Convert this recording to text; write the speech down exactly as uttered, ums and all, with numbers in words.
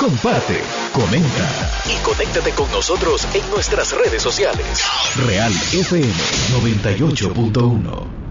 comparte, comenta y conéctate con nosotros en nuestras redes sociales. Real F M noventa y ocho punto uno.